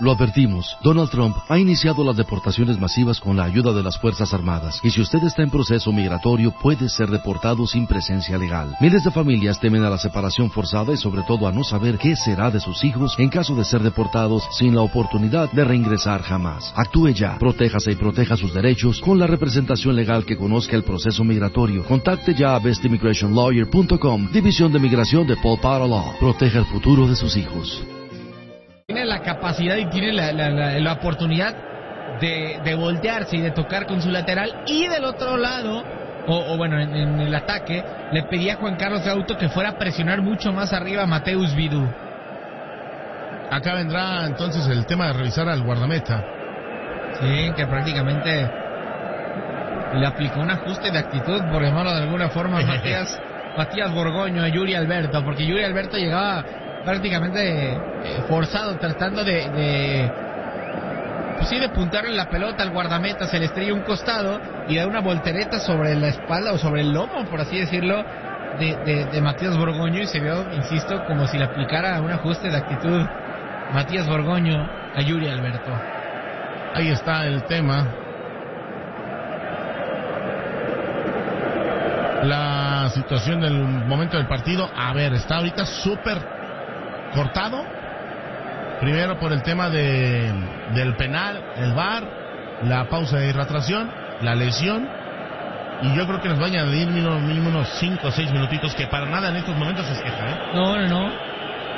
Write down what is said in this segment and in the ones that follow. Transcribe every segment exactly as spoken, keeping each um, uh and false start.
Lo advertimos, Donald Trump ha iniciado las deportaciones masivas con la ayuda de las Fuerzas Armadas, y si usted está en proceso migratorio puede ser deportado sin presencia legal. Miles de familias temen a la separación forzada y sobre todo a no saber qué será de sus hijos en caso de ser deportados sin la oportunidad de reingresar jamás. Actúe ya, protéjase y proteja sus derechos con la representación legal que conozca el proceso migratorio. Contacte ya a best immigration lawyer punto com, División de Migración de Paul Potter Law. Proteja el futuro de sus hijos. Tiene la capacidad y tiene la, la, la, la oportunidad de, de voltearse y de tocar con su lateral, y del otro lado, o, o bueno, en, en el ataque, le pedía a Juan Carlos Gauto que fuera a presionar mucho más arriba a Mateus Vidú. Acá vendrá entonces el tema de revisar al guardameta. Sí, que prácticamente le aplicó un ajuste de actitud, por llamarlo de alguna forma, Matías, Matías Borgoño a Yuri Alberto, porque Yuri Alberto llegaba prácticamente eh, forzado, tratando de, de pues sí, de puntarle la pelota al guardameta, se le estrella un costado y da una voltereta sobre la espalda o sobre el lomo, por así decirlo, de, de, de Matías Borgoño, y se vio, insisto, como si le aplicara un ajuste de actitud Matías Borgoño a Yuri Alberto. Ahí está el tema. La situación del momento del partido, a ver, está ahorita súper cortado. Primero por el tema de, del penal, el V A R, la pausa de hidratación, la lesión. Y yo creo que nos va a añadir mínimo, mínimo unos cinco o seis minutitos, que para nada en estos momentos es queja, ¿eh? No, no, no.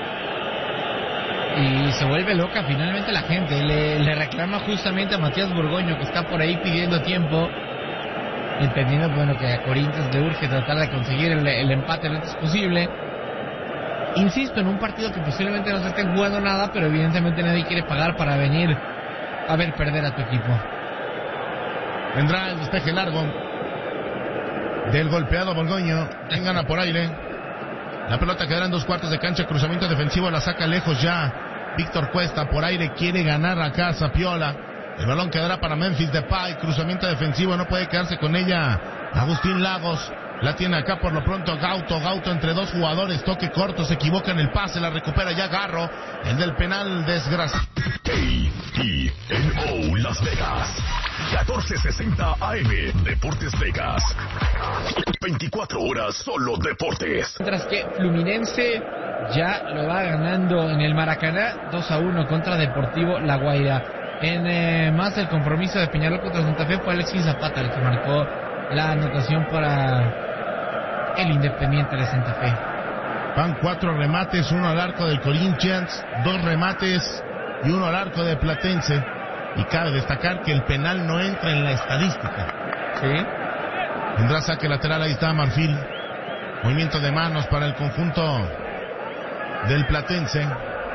Y se vuelve loca finalmente la gente. Le, le reclama justamente a Matías Borgoño, que está por ahí pidiendo tiempo, entendiendo bueno, que a Corinthians le urge tratar de conseguir el, el empate lo antes posible. Insisto, en un partido que posiblemente no se esté jugando nada, pero evidentemente nadie quiere pagar para venir a ver perder a tu equipo. Vendrá el despeje largo del golpeado Borgoño. En gana por aire. La pelota quedará en dos cuartos de cancha. Cruzamiento defensivo, la saca lejos ya Víctor Cuesta. Por aire quiere ganar acá Zapiola. El balón quedará para Memphis Depay. Cruzamiento defensivo, no puede quedarse con ella Agustín Lagos. La tiene acá por lo pronto Gauto. Gauto entre dos jugadores. Toque corto, se equivoca en el pase. La recupera ya Garro. El del penal desgraciado. A T N O Las Vegas. catorce sesenta A M. Deportes Vegas. veinticuatro horas solo deportes. Mientras que Fluminense ya lo va ganando en el Maracaná dos a uno contra Deportivo La Guaira. En eh, más el compromiso de Peñarol contra Santa Fe fue Alexis Zapata el que marcó la anotación para el Independiente de Santa Fe. Van cuatro remates, uno al arco del Corinthians, dos remates y uno al arco de Platense. Y cabe destacar que el penal no entra en la estadística. Sí. Vendrá saque lateral, ahí está Marfil. Movimiento de manos para el conjunto del Platense.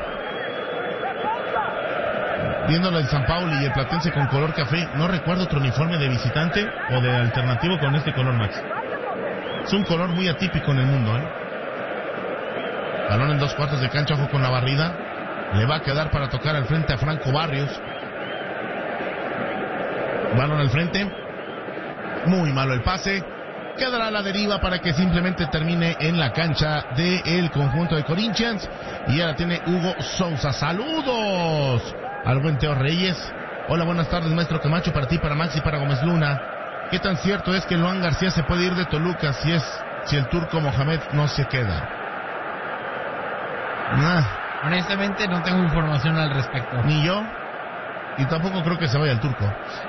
Viéndolo el San Paulo y el Platense con color café, no recuerdo otro uniforme de visitante o de alternativo con este color, Max. Es un color muy atípico en el mundo, ¿eh? Balón en dos cuartos de cancha, ojo con la barrida. Le va a quedar para tocar al frente a Franco Barrios. Balón al frente. Muy malo el pase. Quedará a la deriva para que simplemente termine en la cancha del conjunto de Corinthians. Y ya la tiene Hugo Sousa. ¡Saludos! Al buen Teo Reyes. Hola, buenas tardes, maestro Camacho, para ti, para Max y para Gómez Luna. ¿Qué tan cierto es que Luan García se puede ir de Toluca si es si el turco Mohamed no se queda? Nah. Honestamente no tengo información al respecto. Ni yo. Y tampoco creo que se vaya el turco.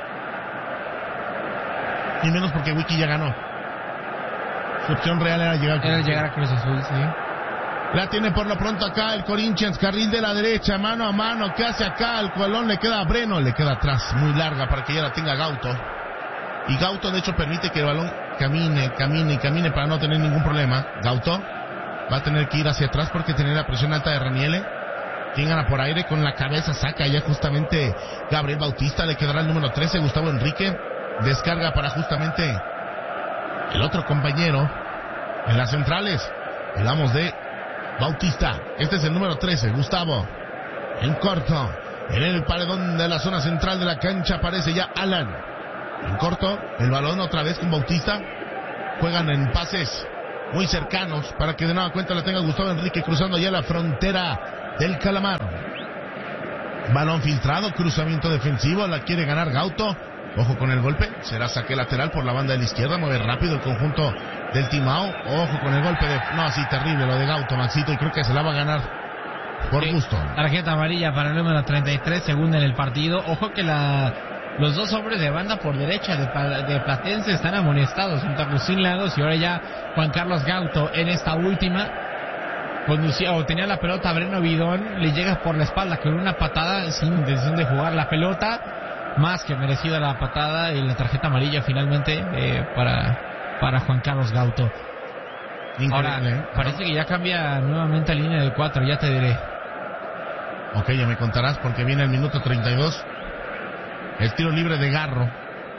Ni menos porque Wiki ya ganó. Su opción real era llegar a Cruz Azul. Era llegar a Cruz Azul, sí. La tiene por lo pronto acá el Corinthians, carril de la derecha, mano a mano. ¿Qué hace acá? El balón le queda a Breno, le queda atrás, muy larga para que ya la tenga Gauto. Y Gauto de hecho permite que el balón camine, camine y camine para no tener ningún problema. Gauto va a tener que ir hacia atrás porque tiene la presión alta de Raniele. Quien gana por aire con la cabeza, saca ya justamente Gabriel Bautista, le quedará el número trece, Gustavo Enrique. Descarga para justamente el otro compañero en las centrales. Hablamos de Bautista. Este es el número trece, Gustavo. En corto, en el paredón de la zona central de la cancha aparece ya Alan. En corto, el balón otra vez con Bautista. Juegan en pases muy cercanos para que de nueva cuenta la tenga Gustavo Enrique cruzando ya la frontera del Calamar. Balón filtrado, cruzamiento defensivo, la quiere ganar Gauto. Ojo con el golpe, será saque lateral por la banda de la izquierda, mueve rápido el conjunto del Timao. Ojo con el golpe de... No, así terrible lo de Gauto, Maxito, y creo que se la va a ganar por sí, gusto. Tarjeta amarilla para el número treinta y tres, segunda en el partido. Ojo que la... los dos hombres de banda por derecha de, de Platense están amonestados, junto a Agustín Lagos y ahora ya Juan Carlos Gauto en esta última. Conducía o tenía la pelota Breno Bidón, le llega por la espalda con una patada sin intención de jugar la pelota, más que merecida la patada y la tarjeta amarilla finalmente eh, para, para Juan Carlos Gauto. Increíble. Ahora ¿eh? Parece que ya cambia nuevamente a línea de cuatro, ya te diré. Ok, ya me contarás porque viene el minuto treinta y dos. El tiro libre de Garro,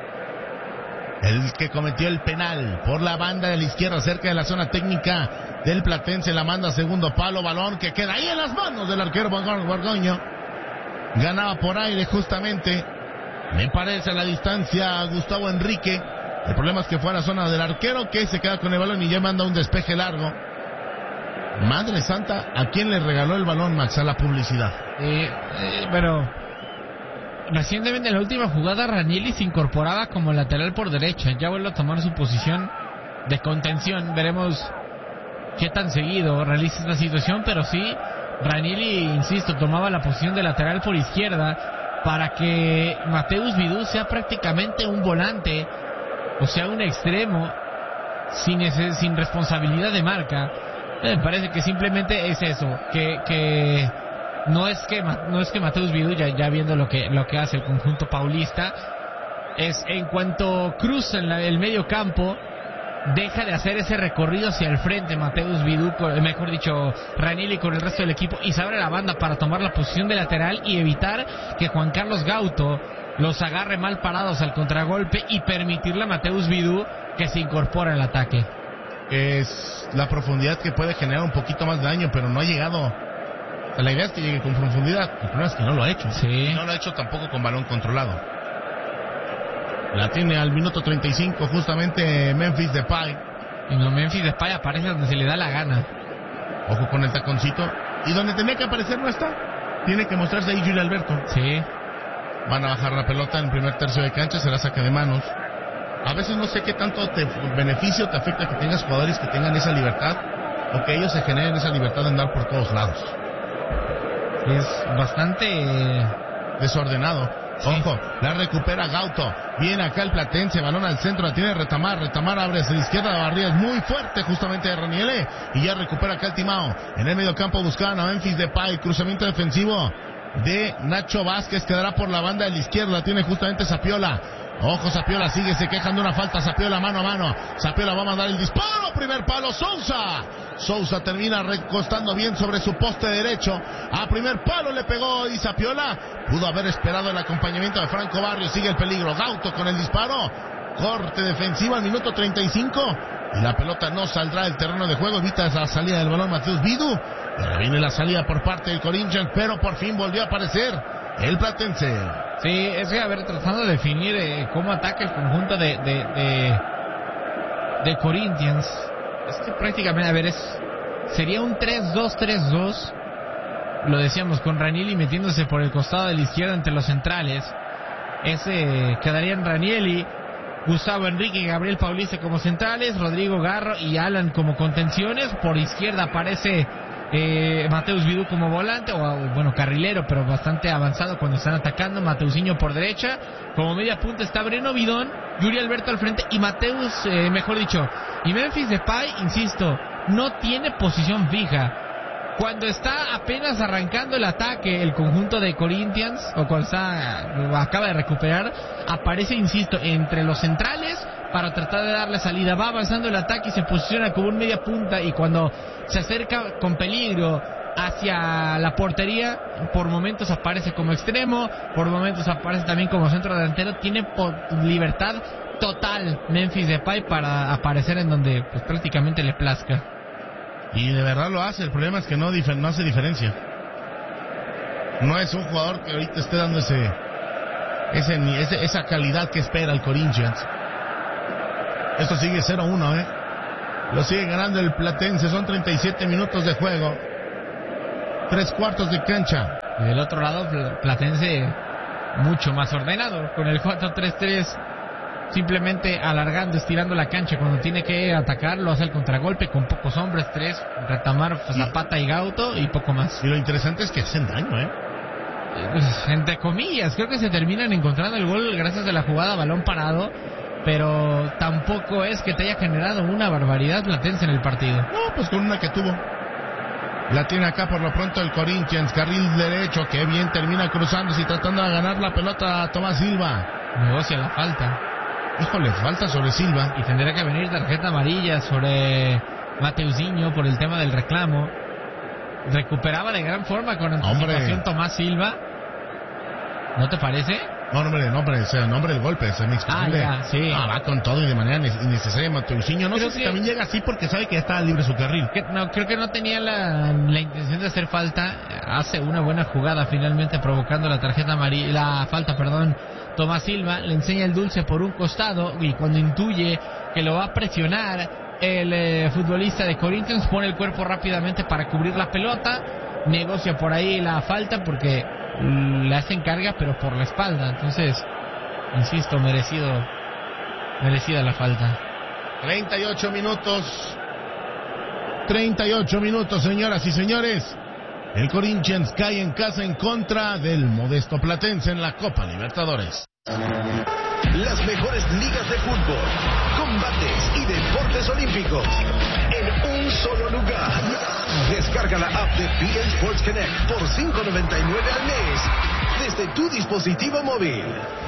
el que cometió el penal por la banda de la izquierda cerca de la zona técnica del Platense, la manda a segundo palo, balón que queda ahí en las manos del arquero Borgoño. Ganaba por aire justamente, me parece, a la distancia Gustavo Enrique. El problema es que fue a la zona del arquero, que se queda con el balón y ya manda un despeje largo. Madre santa, ¿a quién le regaló el balón, Max? A la publicidad. Eh, eh, pero... Recientemente en la última jugada Ranieri se incorporaba como lateral por derecha, ya vuelve a tomar su posición de contención. Veremos qué tan seguido realiza esta situación, pero sí, Ranieri, insisto, tomaba la posición de lateral por izquierda para que Mateus Vidú sea prácticamente un volante, o sea, un extremo sin ese, sin responsabilidad de marca. Me parece que simplemente es eso, que... que No es que no es que Mateus Vidú, ya, ya viendo lo que lo que hace el conjunto paulista, es en cuanto cruza en la, el medio campo, deja de hacer ese recorrido hacia el frente Mateus Vidú, mejor dicho, Ranieri con el resto del equipo, y se abre la banda para tomar la posición de lateral y evitar que Juan Carlos Gauto los agarre mal parados al contragolpe y permitirle a Mateus Vidú que se incorpora al ataque. Es la profundidad que puede generar un poquito más de daño, pero no ha llegado. La idea es que llegue con profundidad. El problema es que no lo ha hecho. Sí. No lo ha hecho tampoco con balón controlado. La tiene al minuto treinta y cinco justamente Memphis Depay. Y no, Memphis Depay aparece donde se le da la gana. Ojo con el taconcito. Y donde tenía que aparecer no está. Tiene que mostrarse ahí Julio Alberto. Sí. Van a bajar la pelota en el primer tercio de cancha. Será saque de manos. A veces no sé qué tanto te beneficia o te afecta que tengas jugadores que tengan esa libertad, o que ellos se generen esa libertad de andar por todos lados. Es bastante desordenado. Sí. Ojo, la recupera Gauto. Viene acá el Platense, balón al centro, la tiene Retamar. Retamar abre hacia la izquierda, Barría es muy fuerte justamente de Ranieri. Y ya recupera acá el Timao. En el medio campo buscaban a Memphis Depay. Cruzamiento defensivo de Nacho Vázquez, quedará por la banda de la izquierda. La tiene justamente Zapiola. Ojo, Zapiola sigue, se quejan de una falta. Zapiola mano a mano. Zapiola va a mandar el disparo. Primer palo, Sousa. Sousa termina recostando bien sobre su poste derecho. A primer palo le pegó y Zapiola pudo haber esperado el acompañamiento de Franco Barrios. Sigue el peligro. Gauto con el disparo. Corte defensivo al minuto treinta y cinco. Y la pelota no saldrá del terreno de juego. Evita esa salida del balón Mateus Vidú. Y ahora viene la salida por parte del Corinthians, pero por fin volvió a aparecer el Platense. Sí, es que, a ver, tratando de definir eh, cómo ataca el conjunto de, de, de, de Corinthians. Es que prácticamente, a ver, es sería un tres dos tres dos. Lo decíamos, con Ranieri metiéndose por el costado de la izquierda entre los centrales. Ese quedarían Ranieri, Gustavo Enrique y Gabriel Paulista como centrales, Rodrigo Garro y Alan como contenciones. Por izquierda aparece eh, Mateus Vidú como volante, o bueno, carrilero, pero bastante avanzado cuando están atacando. Mateusinho por derecha. Como media punta está Breno Bidón, Yuri Alberto al frente y Mateus, eh, mejor dicho, y Memphis Depay, insisto, no tiene posición fija. Cuando está apenas arrancando el ataque el conjunto de Corinthians, o cuando está, acaba de recuperar, aparece, insisto, entre los centrales para tratar de darle salida. Va avanzando el ataque y se posiciona como un media punta, y cuando se acerca con peligro hacia la portería, por momentos aparece como extremo, por momentos aparece también como centro delantero. Tiene libertad total Memphis Depay para aparecer en donde pues prácticamente le plazca. Y de verdad lo hace. El problema es que no, difer- no hace diferencia. No es un jugador que ahorita esté dando ese, ese, ese esa calidad que espera el Corinthians. Esto sigue cero uno, ¿eh? Lo sigue ganando el Platense. Son treinta y siete minutos de juego. Tres cuartos de cancha. Y del otro lado, Platense mucho más ordenado, con el cuatro tres tres, simplemente alargando, estirando la cancha. Cuando tiene que atacar, lo hace el contragolpe con pocos hombres, tres, Retamar, Zapata y Gauto, y poco más. Y lo interesante es que hacen daño, ¿eh? Pues, entre comillas, creo que se terminan encontrando el gol gracias a la jugada balón parado, pero tampoco es que te haya generado una barbaridad Platense en el partido. No, pues con una que tuvo. La tiene acá por lo pronto el Corinthians, carril derecho, que bien termina cruzándose y tratando de ganar la pelota a Tomás Silva. Negocia la falta. Híjole, falta sobre Silva. Y tendrá que venir tarjeta amarilla sobre Mateuzinho por el tema del reclamo. Recuperaba de gran forma con anticipación Hombre. Tomás Silva. ¿No te parece? No, nombre, nombre, ese nombre del golpe, ese mix. Ah, ya, sí. Ah, va con todo y de manera innecesaria Mateuzinho. No Creo sé si que... también llega así porque sabe que ya está libre su carril. Que, no, creo que no tenía la, la intención de hacer falta. Hace una buena jugada finalmente provocando la tarjeta amarilla, la falta, perdón. Tomás Silva le enseña el dulce por un costado y cuando intuye que lo va a presionar el eh, futbolista de Corinthians, pone el cuerpo rápidamente para cubrir la pelota, negocia por ahí la falta porque mm, le hacen carga pero por la espalda. Entonces, insisto, merecido, merecida la falta. treinta y ocho minutos. treinta y ocho minutos, señoras y señores. El Corinthians cae en casa en contra del modesto Platense en la Copa Libertadores. Las mejores ligas de fútbol, combates y deportes olímpicos en un solo lugar. Descarga la app de B N Sports Connect por cinco noventa y nueve al mes desde tu dispositivo móvil.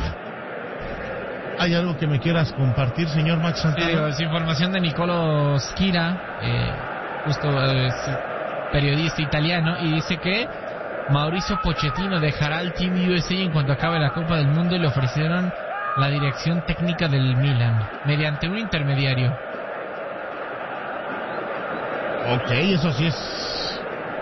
¿Hay algo que me quieras compartir, señor Max Santana? Sí, es información de Nicolo Schira, eh, justo eh, periodista italiano, y dice que Mauricio Pochettino dejará el Team U S A en cuanto acabe la Copa del Mundo y le ofrecieron la dirección técnica del Milan mediante un intermediario. Ok, eso sí es...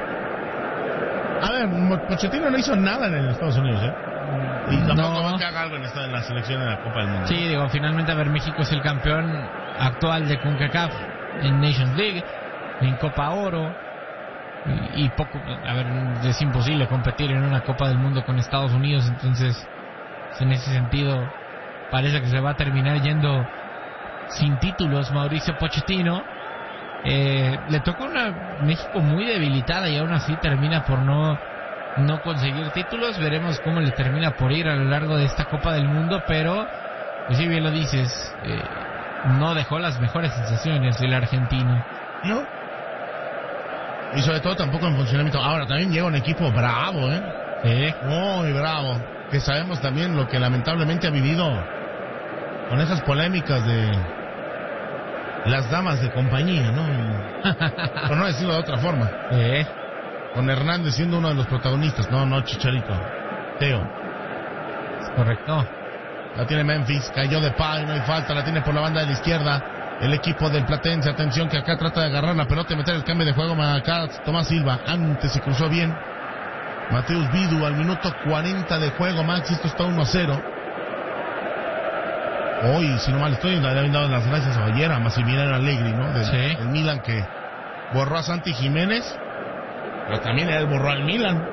A ver, Pochettino no hizo nada en Estados Unidos, ¿eh? Y tampoco No. va a que haga algo en, esta, en la selección de la Copa del Mundo. Sí, digo, finalmente, a ver, México es el campeón actual de CONCACAF en Nations League, en Copa Oro, y, y poco, a ver, es imposible competir en una Copa del Mundo con Estados Unidos, entonces, en ese sentido, parece que se va a terminar yendo sin títulos Mauricio Pochettino. Eh, le toca una México muy debilitada y aún así termina por no no conseguir títulos. Veremos cómo le termina por ir a lo largo de esta Copa del Mundo, pero pues si bien lo dices, eh, no dejó las mejores sensaciones el argentino. ¿No? Y sobre todo tampoco en funcionamiento. Ahora también llega un equipo bravo, ¿eh? ¿Eh? Muy bravo. Que sabemos también lo que lamentablemente ha vivido con esas polémicas de las damas de compañía, ¿no? Y, por no decirlo de otra forma. ¿Eh? Con Hernández siendo uno de los protagonistas. No, no, Chicharito. Teo. Es correcto. La tiene Memphis, cayó de pie, no hay falta, la tiene por la banda de la izquierda. El equipo del Platense, atención que acá trata de agarrar la pelota y meter el cambio de juego. Acá Tomás Silva, antes se cruzó bien. Mateus Vidu al minuto cuarenta de juego, Max, esto está uno a cero. Hoy, si no mal estoy, le habían dado las gracias a Ballera, a Massimiliano Allegri, ¿no? Del, Sí. del Milan, que borró a Santi Jiménez, pero también él borró al Milan.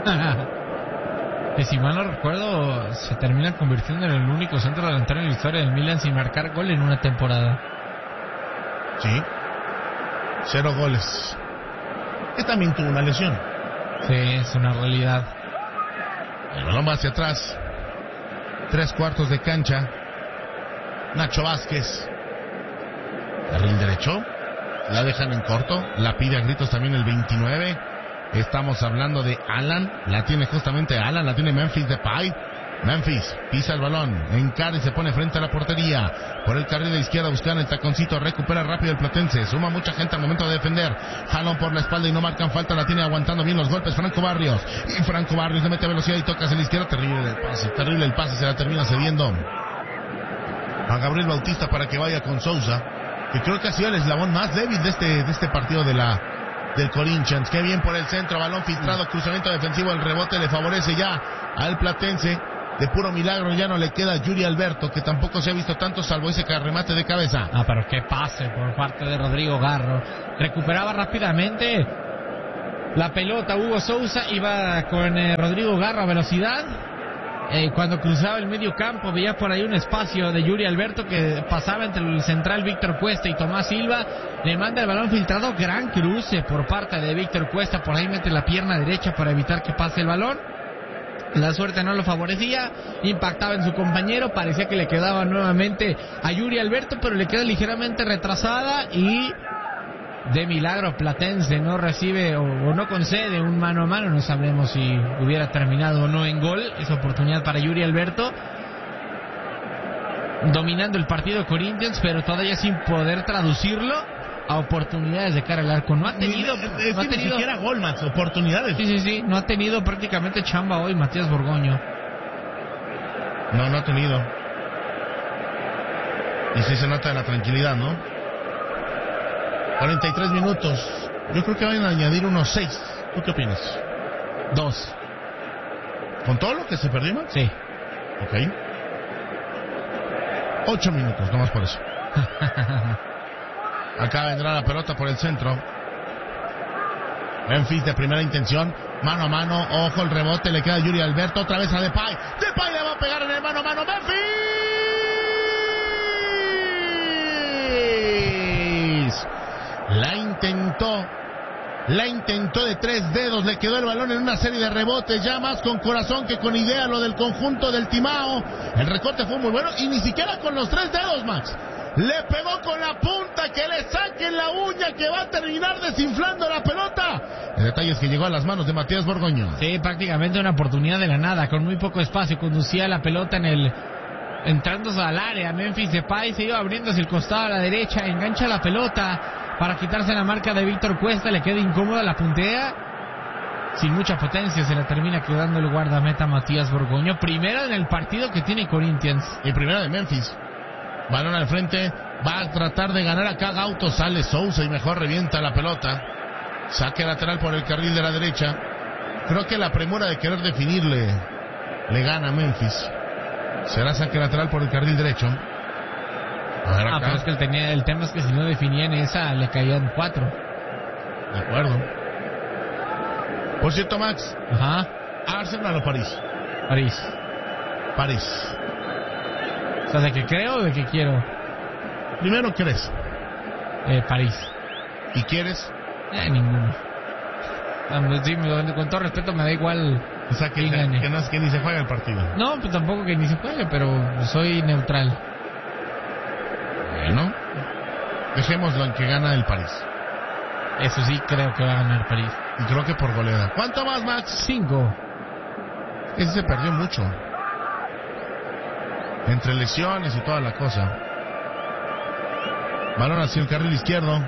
Que si mal no recuerdo, se termina convirtiendo en el único centro delantero en la historia del Milan sin marcar gol en una temporada. Sí. Cero goles. Que también tuvo una lesión. Sí, es una realidad. El balón va hacia atrás. Tres cuartos de cancha. Nacho Vázquez. Carril derecho. La dejan en corto. La pide a gritos también el veintinueve. Estamos hablando de Alan. La tiene justamente Alan. La tiene Memphis Depay. Memphis pisa el balón, encara y se pone frente a la portería. Por el carril de izquierda buscan el taconcito. Recupera rápido el Platense. Suma mucha gente al momento de defender. Jalón por la espalda y no marcan falta. La tiene aguantando bien los golpes Franco Barrios. Y Franco Barrios le mete velocidad y toca hacia la izquierda. Terrible el pase, terrible el pase. Se la termina cediendo a Gabriel Bautista para que vaya con Sousa, que creo que ha sido el eslabón más débil de este, de este partido de la del Corinthians. Qué bien por el centro, balón filtrado, cruzamiento defensivo, el rebote le favorece ya al Platense. De puro milagro ya no le queda a Yuri Alberto, que tampoco se ha visto tanto salvo ese remate de cabeza. Ah, pero qué pase por parte de Rodrigo Garro. Recuperaba rápidamente la pelota. Hugo Sousa iba con eh, Rodrigo Garro a velocidad. Eh, cuando cruzaba el medio campo veía por ahí un espacio de Yuri Alberto que pasaba entre el central Víctor Cuesta y Tomás Silva. Le manda el balón filtrado, gran cruce por parte de Víctor Cuesta, por ahí mete la pierna derecha para evitar que pase el balón. La suerte no lo favorecía, impactaba en su compañero, parecía que le quedaba nuevamente a Yuri Alberto, pero le queda ligeramente retrasada y de milagro Platense no recibe o, o no concede un mano a mano. No sabremos si hubiera terminado o no en gol esa oportunidad para Yuri Alberto, dominando el partido Corinthians, pero todavía sin poder traducirlo a oportunidades de cara al arco. No ha tenido, es no ha que tenido ni siquiera gol, Max, oportunidades. Sí, sí, sí, no ha tenido prácticamente chamba hoy Matías Borgoño. No, no ha tenido. Y sí se nota la tranquilidad, ¿no? cuarenta y tres minutos. Yo creo que van a añadir unos seis. ¿Tú qué opinas? Dos. ¿Con todo lo que se perdió, Max? Sí. Ok. Ocho minutos, nomás por eso. Acá vendrá la pelota por el centro. Memphis de primera intención. Mano a mano. Ojo el rebote. Le queda a Yuri Alberto. Otra vez a Depay. Depay le va a pegar en el mano a mano. Memphis. La intentó. La intentó de tres dedos. Le quedó el balón en una serie de rebotes. Ya más con corazón que con idea lo del conjunto del Timao. El recorte fue muy bueno. Y ni siquiera con los tres dedos, Max. Le pegó con la punta, que le saquen la uña, que va a terminar desinflando la pelota. El detalle es que llegó a las manos de Matías Borgoño. Sí, prácticamente una oportunidad de la nada, con muy poco espacio. Conducía la pelota en el... entrándose al área. Memphis Depay se iba abriendo hacia el costado a la derecha, engancha la pelota para quitarse la marca de Víctor Cuesta. Le queda incómoda, la puntea. Sin mucha potencia se la termina quedando el guardameta Matías Borgoño. Primera en el partido que tiene Corinthians. Y primera de Memphis. Balón al frente, va a tratar de ganar acá Gauto, sale Sousa y mejor revienta la pelota. Saque lateral por el carril de la derecha. Creo que la premura de querer definirle le gana a Memphis. Será saque lateral por el carril derecho. A ver acá. Ah, pero es que el, tenía, el tema es que si no definía en esa le caían cuatro. De acuerdo. Por cierto, Max. Ajá. ¿Arsenal o París? París. París. O sea, ¿de qué creo o de qué quiero? Primero, ¿crees? Eh, París. ¿Y quieres? Eh, ninguno. No, sí, con todo respeto me da igual. O sea, que, que, que, no, que ni se juega el partido. No, pues tampoco que ni se juegue, pero soy neutral. Bueno, dejémoslo en que gana el París. Eso sí, creo que va a ganar París. Y creo que por goleada. ¿Cuánto más, Max? Cinco. Ese se perdió mucho. Entre lesiones y toda la cosa. Balón hacia el carril izquierdo.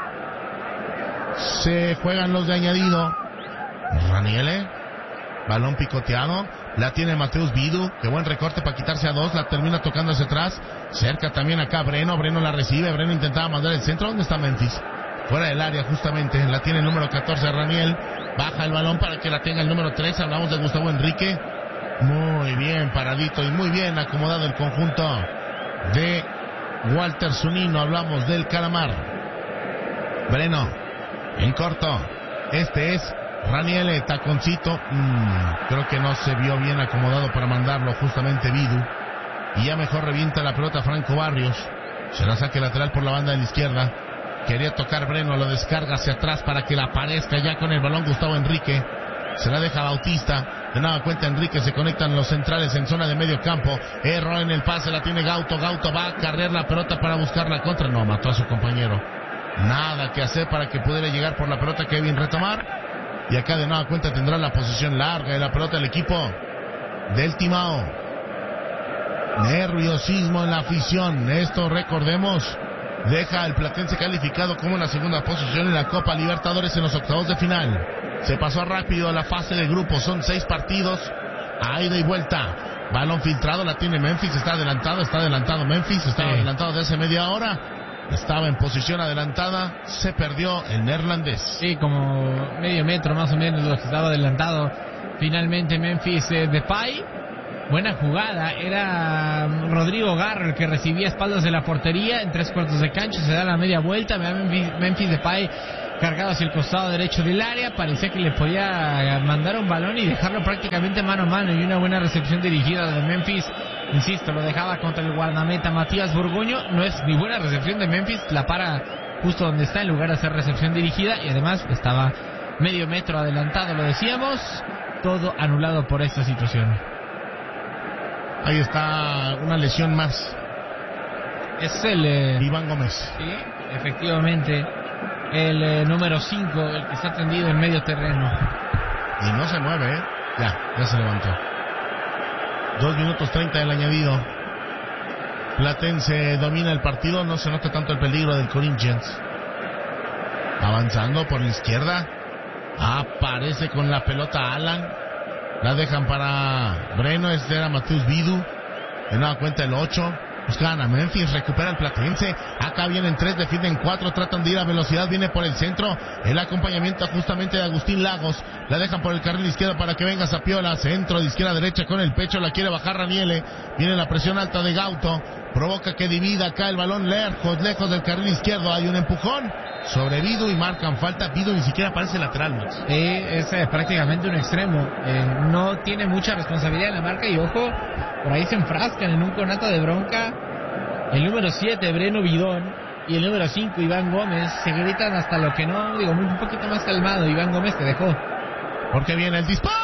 Se juegan los de añadido. Raniele. Balón picoteado. La tiene Mateus Vidu. Qué buen recorte para quitarse a dos. La termina tocando hacia atrás. Cerca también acá Breno. Breno la recibe. Breno intentaba mandar el centro. ¿Dónde está Memphis? Fuera del área justamente. La tiene el número catorce Raniel. Baja el balón para que la tenga el número tres. Hablamos de Gustavo Enrique. Muy bien paradito y muy bien acomodado el conjunto de Walter Zunino. Hablamos del Calamar. Breno en corto. Este es Raniele, taconcito. Mm, creo que no se vio bien acomodado para mandarlo justamente Vidu. Y ya mejor revienta la pelota Franco Barrios. Será saque lateral por la banda de la izquierda. Quería tocar Breno, lo descarga hacia atrás para que la aparezca ya con el balón Gustavo Enrique. Se la deja Bautista. De nada cuenta Enrique, se conectan los centrales en zona de medio campo. Error en el pase, la tiene Gauto. Gauto va a carrear la pelota para buscar la contra. No, mató a su compañero. Nada que hacer para que pudiera llegar por la pelota Kevin Retamar. Y acá de nada cuenta tendrá la posición larga de la pelota el equipo del Timao. Nerviosismo en la afición. Esto, recordemos, deja al Platense calificado como la segunda posición en la Copa Libertadores en los octavos de final. Se pasó rápido a la fase de grupos. Son seis partidos a ida y vuelta. Balón filtrado, la tiene Memphis. Está adelantado, está adelantado Memphis. Estaba sí. adelantado de hace media hora. Estaba en posición adelantada. Se perdió el neerlandés. Sí, como medio metro más o menos lo que estaba adelantado. Finalmente Memphis eh, Depay. Buena jugada. Era Rodrigo Garro el que recibía espaldas de la portería. En tres cuartos de cancha se da la media vuelta. Memphis, Memphis Depay cargado hacia el costado derecho del área, parecía que le podía mandar un balón y dejarlo prácticamente mano a mano, y una buena recepción dirigida de Memphis, insisto, lo dejaba contra el guardameta Matías Burgoño. No es ni buena recepción de Memphis, la para justo donde está en lugar de hacer recepción dirigida, y además estaba medio metro adelantado, lo decíamos, todo anulado por esta situación. Ahí está una lesión más. Es el... Eh, Iván Gómez. Sí, efectivamente, el eh, número cinco, el que está tendido en medio terreno. Y no se mueve, ¿eh? Ya, ya se levantó. Dos minutos treinta del añadido. Platense domina el partido, no se nota tanto el peligro del Corinthians. Avanzando por la izquierda. Aparece con la pelota Alan. La dejan para Breno, este era Mateus Vidu. De nueva cuenta el ocho. Buscan a Memphis, recupera el Platense. Acá vienen tres, defienden cuatro, tratan de ir a velocidad, viene por el centro. El acompañamiento justamente de Agustín Lagos. La dejan por el carril izquierdo para que venga Zapiola. Centro de izquierda a derecha con el pecho, la quiere bajar Raniele. Viene la presión alta de Gauto. Provoca que divida acá el balón lejos, lejos del carril izquierdo. Hay un empujón sobre Vidu y marcan falta. Vidu ni siquiera parece lateral, Max. Sí, es eh, prácticamente un extremo. Eh, no tiene mucha responsabilidad en la marca y ojo, por ahí se enfrascan en un conato de bronca. El número siete, Breno Bidón, y el número cinco, Iván Gómez, se gritan hasta lo que no, digo, un poquito más calmado. Iván Gómez te dejó. Porque viene el disparo.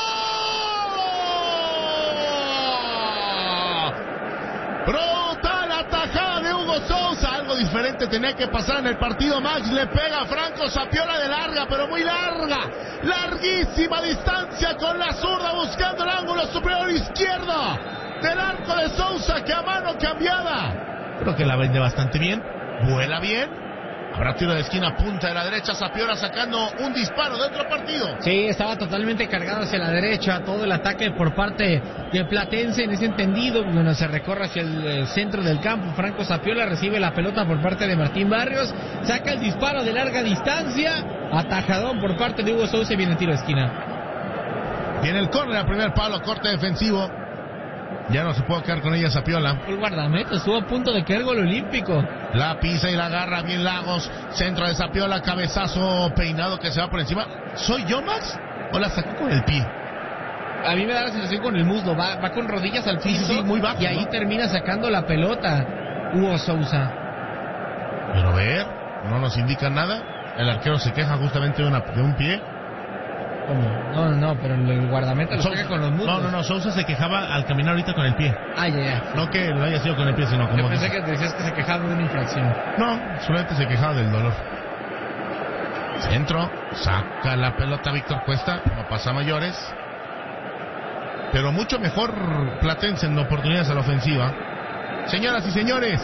Brutal atajada de Hugo Sousa. Algo diferente tenía que pasar en el partido, Max. Le pega a Franco Zapiola de larga, pero muy larga. Larguísima distancia con la zurda, buscando el ángulo superior izquierdo del arco de Sousa, que a mano cambiada. Creo que la vende bastante bien. Vuela bien. Habrá tiro de esquina, punta de la derecha. Zapiola sacando un disparo de otro partido. Sí, estaba totalmente cargado hacia la derecha. Todo el ataque por parte de Platense en ese entendido. Bueno, se recorre hacia el eh, centro del campo. Franco Zapiola recibe la pelota por parte de Martín Barrios. Saca el disparo de larga distancia. Atajadón por parte de Hugo Sousa y viene el tiro de esquina. Viene el córner, al primer palo, corte defensivo. Ya no se puede quedar con ella Zapiola. El guardameta estuvo a punto de caer gol olímpico. La pisa y la agarra bien Lagos. Centro de Zapiola, cabezazo peinado que se va por encima. ¿Soy yo, Max? ¿O la sacó con el pie? A mí me da la sensación con el muslo. Va, va con rodillas al piso. Sí, sí, muy bajo, y ahí ¿no? termina sacando la pelota Hugo Sousa. Pero ver, no nos indica nada. El arquero se queja justamente de, una, de un pie. ¿Cómo? No, no, no, pero el guardameta lo Sousa, saca con los muslos. No, no, no, Sousa se quejaba al caminar ahorita con el pie. Ah, ya, ya. No que lo haya sido con el pie, sino como... Yo pensé dice. que decías que se quejaba de una infracción. No, solamente se quejaba del dolor. Centro, saca la pelota Víctor Cuesta, no pasa a mayores. Pero mucho mejor Platense en oportunidades a la ofensiva. Señoras y señores,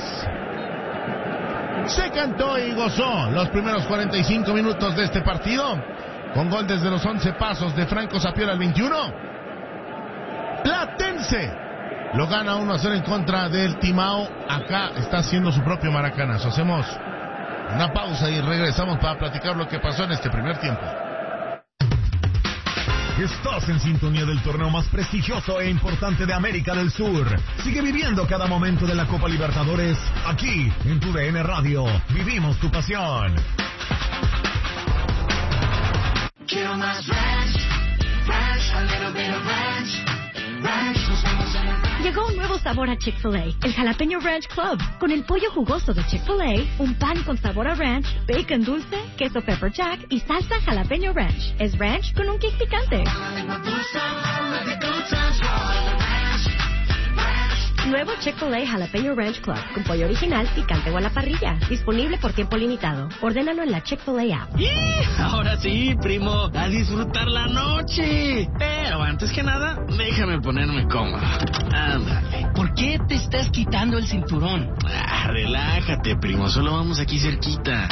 se cantó y gozó los primeros cuarenta y cinco minutos de este partido. Con gol desde los once pasos de Franco Zapiola al veintiuno. Platense lo gana uno a cero en contra del Timao. Acá está haciendo su propio maracanazo. Hacemos una pausa y regresamos para platicar lo que pasó en este primer tiempo. Estás en sintonía del torneo más prestigioso e importante de América del Sur. Sigue viviendo cada momento de la Copa Libertadores aquí en tu D N Radio. Vivimos tu pasión. Quiero más ranch, ranch, a little bit of ranch, ranch, nos vamos a la... Llegó un nuevo sabor a Chick-fil-A, el Jalapeño Ranch Club, con el pollo jugoso de Chick-fil-A, un pan con sabor a ranch, bacon dulce, queso pepper jack y salsa jalapeño ranch. Es ranch con un kick picante. Nuevo Chick-fil-A Jalapeño Ranch Club, con pollo original, picante o a la parrilla. Disponible por tiempo limitado. Ordénalo en la Chick-fil-A app. ¡Y! Ahora sí, primo, a disfrutar la noche. Pero antes que nada, déjame ponerme cómodo. Ándale. ¿Por qué te estás quitando el cinturón? Ah, relájate, primo, solo vamos aquí cerquita.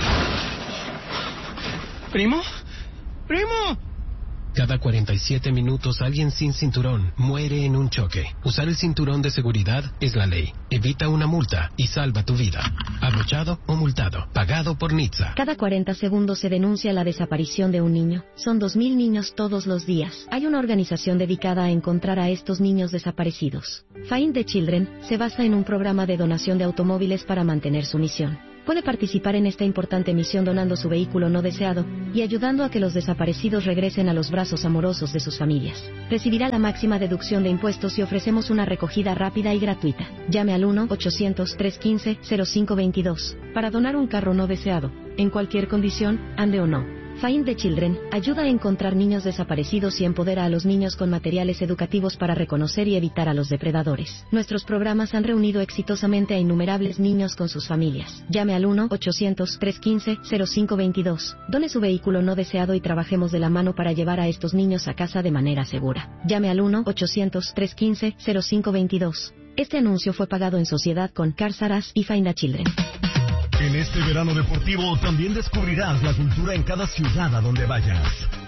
¿Primo? ¡Primo! Cada cuarenta y siete minutos alguien sin cinturón muere en un choque. Usar el cinturón de seguridad es la ley. Evita una multa y salva tu vida. Abrochado o multado. Pagado por N H T S A. Cada cuarenta segundos se denuncia la desaparición de un niño. Son dos mil niños todos los días. Hay una organización dedicada a encontrar a estos niños desaparecidos. Find the Children se basa en un programa de donación de automóviles para mantener su misión. puede participar en esta importante misión donando su vehículo no deseado y ayudando a que los desaparecidos regresen a los brazos amorosos de sus familias. Recibirá la máxima deducción de impuestos y ofrecemos una recogida rápida y gratuita. Llame al uno ochocientos, trescientos quince, cero cinco veintidós para donar un carro no deseado, en cualquier condición, ande o no. Find the Children ayuda a encontrar niños desaparecidos y empodera a los niños con materiales educativos para reconocer y evitar a los depredadores. Nuestros programas han reunido exitosamente a innumerables niños con sus familias. Llame al uno ochocientos, trescientos quince, cero cinco veintidós. Done su vehículo no deseado y trabajemos de la mano para llevar a estos niños a casa de manera segura. Llame al uno ochocientos, trescientos quince, cero cinco veintidós. Este anuncio fue pagado en sociedad con Cars R Us y Find the Children. En este verano deportivo también descubrirás la cultura en cada ciudad a donde vayas.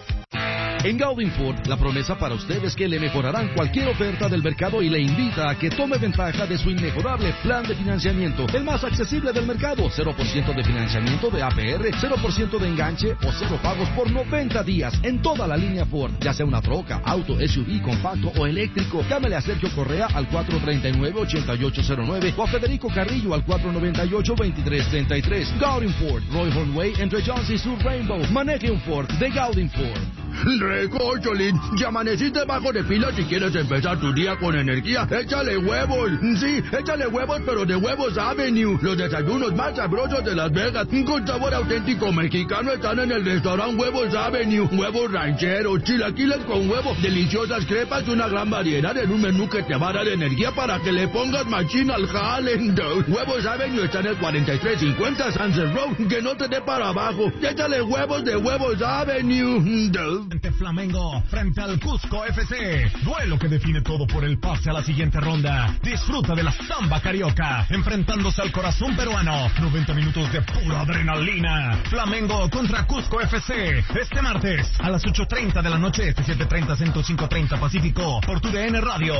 En Gaudin Ford, la promesa para usted es que le mejorarán cualquier oferta del mercado y le invita a que tome ventaja de su inmejorable plan de financiamiento, el más accesible del mercado. cero por ciento de financiamiento de A P R, cero por ciento de enganche o cero pagos por noventa días en toda la línea Ford, ya sea una troca, auto, S U V, compacto o eléctrico. Llámele a Sergio Correa al cuatro treinta y nueve, ochenta y ocho cero nueve o a Federico Carrillo al cuatro noventa y ocho, veintitrés treinta y tres. Gaudin Ford, Roy Hornway entre Jones y Sur Rainbow. Maneje un Ford de Gaudin Ford. Recocholín, ya amaneciste bajo de pila si quieres empezar tu día con energía. Échale huevos, sí, échale huevos, pero de Huevos Avenue. Los desayunos más sabrosos de Las Vegas, con sabor auténtico mexicano, están en el restaurante Huevos Avenue. Huevos rancheros, chilaquiles con huevo, deliciosas crepas y una gran variedad en un menú que te va a dar energía para que le pongas machín al jale. Huevos Avenue está en el cuarenta y tres cincuenta Sunset Road, que no te dé para abajo. Échale huevos de Huevos Avenue. Flamengo frente al Cusco F C. Duelo que define todo por el pase a la siguiente ronda. Disfruta de la samba carioca enfrentándose al corazón peruano. noventa minutos de pura adrenalina. Flamengo contra Cusco F C. Este martes a las ocho treinta de la noche, este siete treinta, ciento cinco treinta Pacífico por tu D N Radio.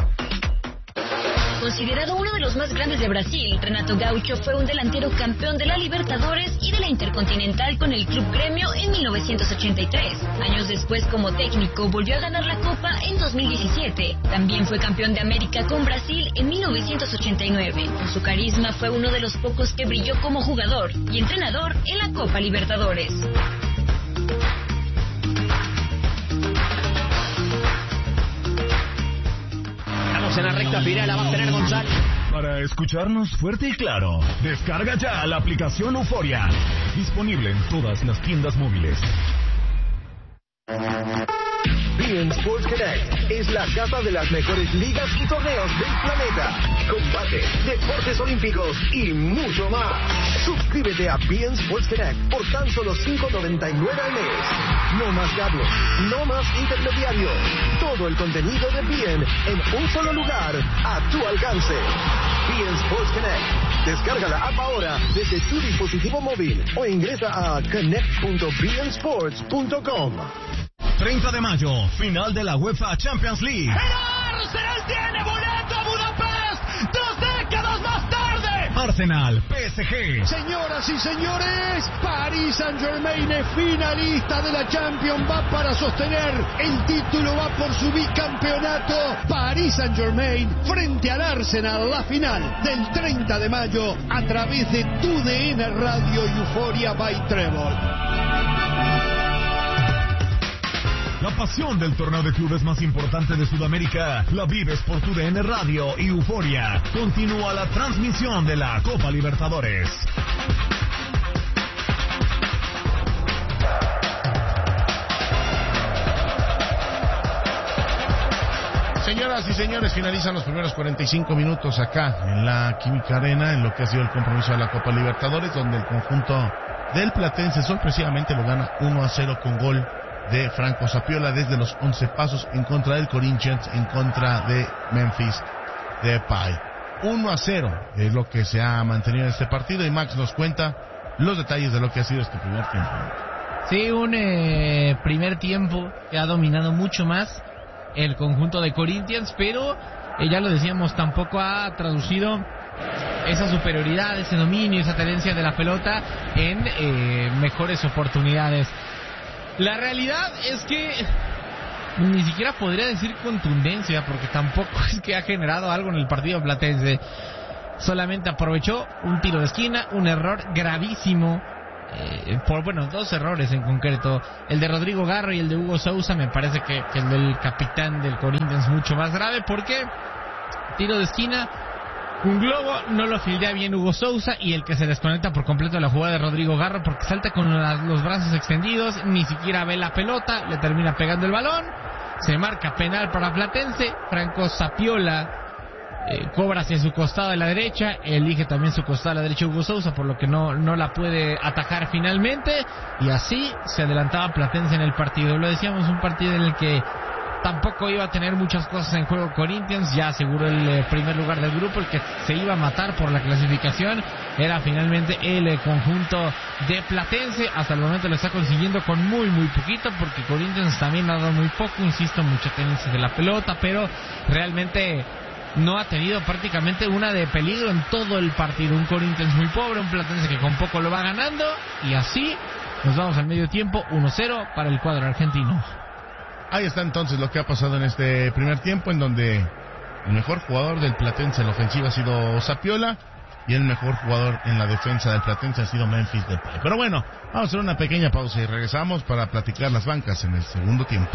Considerado uno de los más grandes de Brasil, Renato Gaucho fue un delantero campeón de la Libertadores y de la Intercontinental con el Club Gremio en mil novecientos ochenta y tres. Años después, como técnico, volvió a ganar la Copa en dos mil diecisiete. También fue campeón de América con Brasil en mil novecientos ochenta y nueve. Por su carisma fue uno de los pocos que brilló como jugador y entrenador en la Copa Libertadores. En la recta final la va a tener González. Para escucharnos fuerte y claro, descarga ya la aplicación Euforia. Disponible en todas las tiendas móviles. B N Sports Connect es la casa de las mejores ligas y torneos del planeta. Combate, deportes olímpicos y mucho más. Suscríbete a B N Sports Connect por tan solo cinco noventa y nueve al mes. No más cables, no más intermediarios. Todo el contenido de B N en un solo lugar, a tu alcance. B N Sports Connect. Descarga la app ahora desde tu dispositivo móvil o ingresa a connect punto b n sports punto com. treinta de mayo, final de la UEFA Champions League. ¡El Arsenal tiene boleto a Budapest! ¡Dos décadas más tarde! Arsenal, P S G. Señoras y señores, Paris Saint-Germain es finalista de la Champions, va para sostener el título, va por su bicampeonato. Paris Saint-Germain frente al Arsenal, la final del treinta de mayo a través de tu D N Radio Euphoria by Trevor. La pasión del torneo de clubes más importante de Sudamérica la vives por tu D N Radio y Euforia. Continúa la transmisión de la Copa Libertadores. Señoras y señores, finalizan los primeros cuarenta y cinco minutos acá en la Química Arena, en lo que ha sido el compromiso de la Copa Libertadores, donde el conjunto del Platense sorpresivamente lo gana uno a cero con gol de Franco Zapiola desde los once pasos en contra del Corinthians, en contra de Memphis Depay. uno a cero es lo que se ha mantenido en este partido y Max nos cuenta los detalles de lo que ha sido este primer tiempo. Sí, un eh, primer tiempo que ha dominado mucho más el conjunto de Corinthians, pero eh, ya lo decíamos, tampoco ha traducido esa superioridad, ese dominio, esa tenencia de la pelota en eh, mejores oportunidades. La realidad es que ni siquiera podría decir contundencia, porque tampoco es que ha generado algo en el partido platense. solamente aprovechó un tiro de esquina, un error gravísimo. Eh, por bueno, dos errores en concreto, el de Rodrigo Garro y el de Hugo Sousa. Me parece que, que el del capitán del Corinthians mucho más grave, porque tiro de esquina, un globo, no lo fildea bien Hugo Sousa, y el que se desconecta por completo de la jugada de Rodrigo Garro, porque salta con las, los brazos extendidos, ni siquiera ve la pelota, le termina pegando el balón. Se marca penal para Platense. Franco Sapiola Eh, cobra hacia su costado de la derecha, elige también su costado de la derecha Hugo Sousa, por lo que no, no la puede atajar finalmente, y así se adelantaba Platense en el partido. Lo decíamos, un partido en el que tampoco iba a tener muchas cosas en juego Corinthians, ya aseguró el eh, primer lugar del grupo. El que se iba a matar por la clasificación era finalmente el eh, conjunto de Platense. Hasta el momento lo está consiguiendo con muy muy poquito, porque Corinthians también ha dado muy poco, insisto, mucha tenencia de la pelota, pero realmente no ha tenido prácticamente una de peligro en todo el partido. Un Corinthians muy pobre, un Platense que con poco lo va ganando, y así nos vamos al medio tiempo, uno cero para el cuadro argentino. Ahí está entonces lo que ha pasado en este primer tiempo, en donde el mejor jugador del Platense en la ofensiva ha sido Sapiola, y el mejor jugador en la defensa del Platense ha sido Memphis Depay. Pero bueno, vamos a hacer una pequeña pausa y regresamos para platicar las bancas en el segundo tiempo.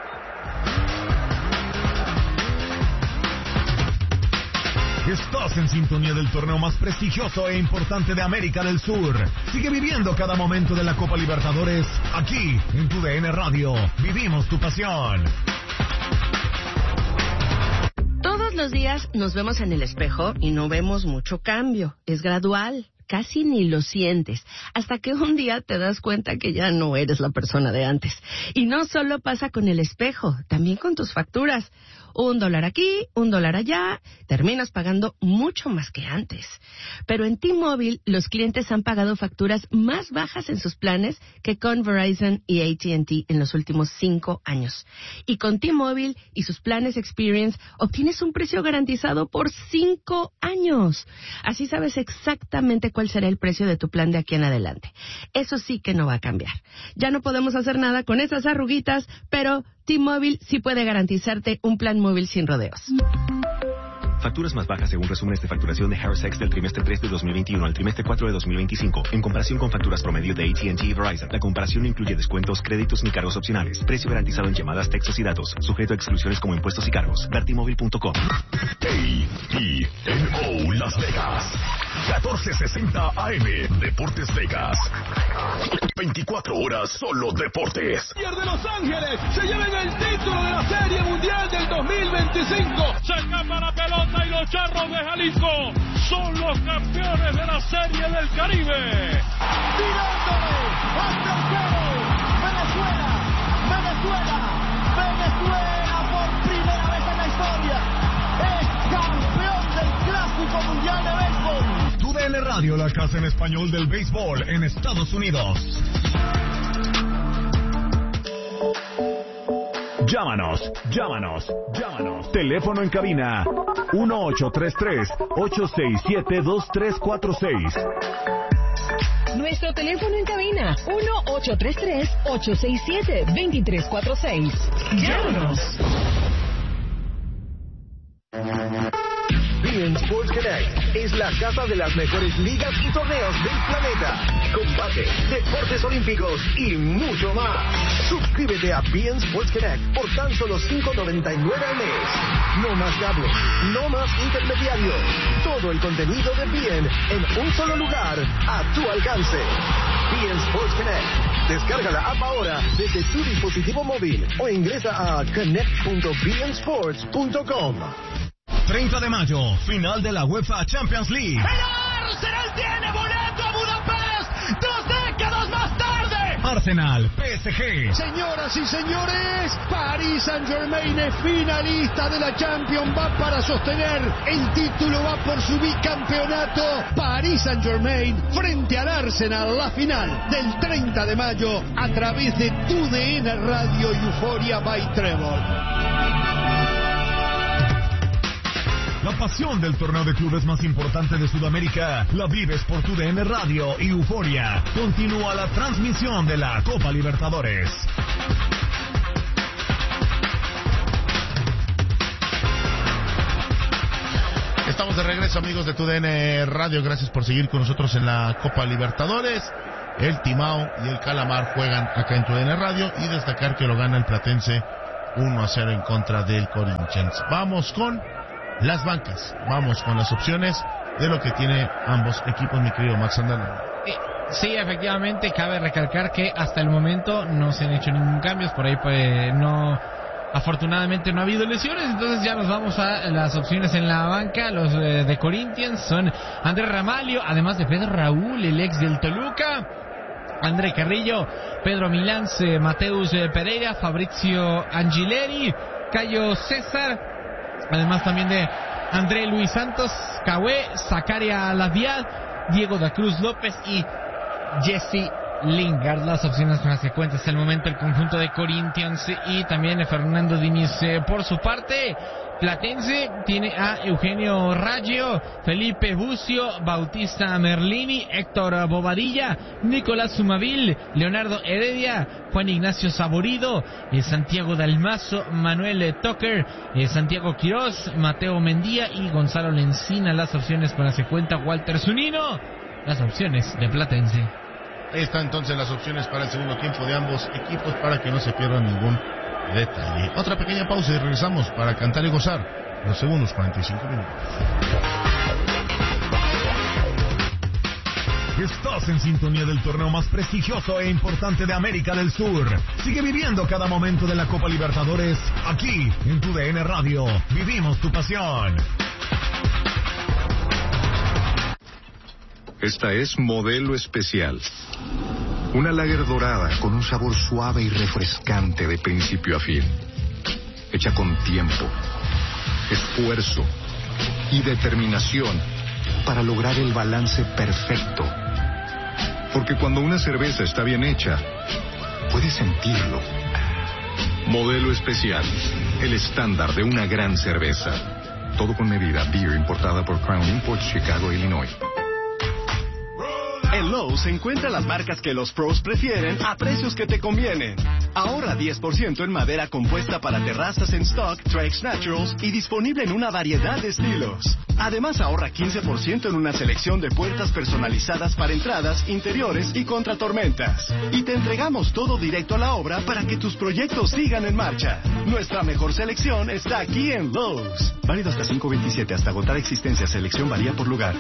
Estás en sintonía del torneo más prestigioso e importante de América del Sur. Sigue viviendo cada momento de la Copa Libertadores aquí en tu D N Radio. Vivimos tu pasión. Todos los días nos vemos en el espejo y no vemos mucho cambio. Es gradual. Casi ni lo sientes, hasta que un día te das cuenta que ya no eres la persona de antes. Y no solo pasa con el espejo, también con tus facturas. Un dólar aquí, un dólar allá, terminas pagando mucho más que antes. Pero en T-Mobile, los clientes han pagado facturas más bajas en sus planes que con Verizon y A T and T en los últimos cinco años. Y con T-Mobile y sus planes Experience, obtienes un precio garantizado por cinco años. Así sabes exactamente cuál será el precio de tu plan de aquí en adelante. Eso sí que no va a cambiar. Ya no podemos hacer nada con esas arruguitas, pero T-Mobile sí puede garantizarte un plan móvil sin rodeos. Facturas más bajas según resúmenes de facturación de Harris X del trimestre tres de dos mil veintiuno al trimestre cuatro de dos mil veinticinco. En comparación con facturas promedio de A T and T y Verizon, la comparación no incluye descuentos, créditos ni cargos opcionales. Precio garantizado en llamadas, textos y datos. Sujeto a exclusiones como impuestos y cargos. ver t mobile punto com. A T N O Las Vegas. catorce sesenta A M. Deportes Vegas. veinticuatro horas solo deportes. Pierde Los Ángeles. Se llevan el título de la Serie Mundial del dos mil veinticinco. Se escapa la pelota y los Charros de Jalisco son los campeones de la Serie del Caribe. Tirándole hasta el cielo. Venezuela, Venezuela, Venezuela por primera vez en la historia es campeón del Clásico Mundial de Béisbol. Tu D N Radio, la casa en español del béisbol en Estados Unidos. Llámanos, llámanos, llámanos. Teléfono en cabina uno ocho tres tres, ocho seis siete, dos tres cuatro seis. Nuestro teléfono en cabina uno ocho tres tres, ocho seis siete, dos tres cuatro seis. Llámanos. B N Sports Connect es la casa de las mejores ligas y torneos del planeta. Combate, deportes olímpicos y mucho más. Suscríbete a B N Sports Connect por tan solo cinco noventa y nueve al mes. No más cable, no más intermediario. Todo el contenido de B N en un solo lugar, a tu alcance. B N Sports Connect. Descarga la app ahora desde tu dispositivo móvil o ingresa a connect punto b n sports punto com. treinta de mayo, final de la UEFA Champions League. ¡El Arsenal tiene boleto a Budapest! ¡Dos décadas más tarde! Arsenal, P S G. Señoras y señores, Paris Saint-Germain es finalista de la Champions, va para sostener el título, va por su bicampeonato. Paris Saint-Germain frente al Arsenal, la final del treinta de mayo a través de tu D N Radio Euphoria by Trevor. La pasión del torneo de clubes más importante de Sudamérica la vives por tu D N Radio y Euforia. Continúa la transmisión de la Copa Libertadores. Estamos Estamos de regreso, amigos de T U D N Radio. Gracias por seguir con nosotros en la Copa Libertadores. El Timao y el Calamar juegan acá en T U D N Radio y destacar que lo gana el Platense uno a cero en contra del Corinthians. Vamos con las bancas, vamos con las opciones de lo que tiene ambos equipos, mi querido Max Andalón. Sí, efectivamente, cabe recalcar que hasta el momento no se han hecho ningún cambio, por ahí pues no, afortunadamente no ha habido lesiones, entonces ya nos vamos a las opciones en la banca. Los eh, de Corinthians son Andrés Ramalho, además de Pedro Raúl, el ex del Toluca, André Carrillo, Pedro Milán, eh, Mateus eh, Pereira, Fabrizio Angileri, Cayo César, además también de André Luis Santos, Cahué, Zacaria Laviad, Diego da Cruz López y Jesse Lingard. Las opciones con las que cuenta hasta el momento el conjunto de Corinthians, y también Fernando Diniz. Eh, por su parte, Platense tiene a Eugenio Raggio, Felipe Bucio, Bautista Merlini, Héctor Bobadilla, Nicolás Sumavil, Leonardo Heredia, Juan Ignacio Saborido, eh, Santiago Dalmazo, Manuel Tucker, eh, Santiago Quirós, Mateo Mendía y Gonzalo Lencina. Las opciones con las que cuenta Walter Zunino, las opciones de Platense. Ahí están entonces las opciones para el segundo tiempo de ambos equipos para que no se pierda ningún detalle. Otra pequeña pausa y regresamos para cantar y gozar los segundos cuarenta y cinco minutos. Estás en sintonía del torneo más prestigioso e importante de América del Sur. Sigue viviendo cada momento de la Copa Libertadores aquí en T U D N Radio. Vivimos tu pasión. Esta es Modelo Especial. Una lager dorada con un sabor suave y refrescante de principio a fin. Hecha con tiempo, esfuerzo y determinación para lograr el balance perfecto. Porque cuando una cerveza está bien hecha, puedes sentirlo. Modelo Especial, el estándar de una gran cerveza. Todo con medida. Beer importada por Crown Imports, Chicago, Illinois. En Lowe's encuentra las marcas que los pros prefieren a precios que te convienen. Ahorra diez por ciento en madera compuesta para terrazas en stock, Trex Naturals y disponible en una variedad de estilos. Además ahorra quince por ciento en una selección de puertas personalizadas para entradas, interiores y contra tormentas. Y te entregamos todo directo a la obra para que tus proyectos sigan en marcha. Nuestra mejor selección está aquí en Lowe's. Válido hasta cinco veintisiete, hasta agotar existencia. Selección varía por lugar.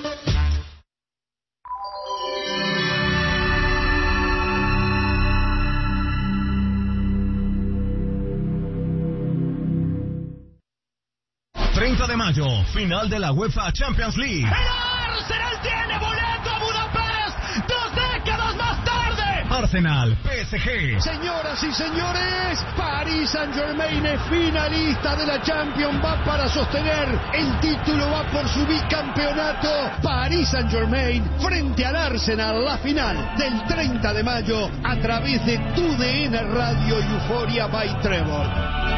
treinta de mayo, final de la UEFA Champions League. ¡El Arsenal tiene boleto a Budapest! ¡Dos décadas más tarde! Arsenal, P S G. Señoras y señores, Paris Saint-Germain es finalista de la Champions, va para sostener el título, va por su bicampeonato. Paris Saint-Germain frente al Arsenal, la final del treinta de mayo a través de T U D N Radio y Euphoria by Trevor.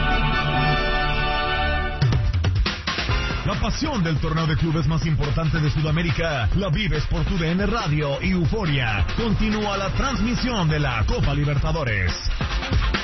La pasión del torneo de clubes más importante de Sudamérica la vives por T U D N Radio y Euphoria. Continúa la transmisión de la Copa Libertadores.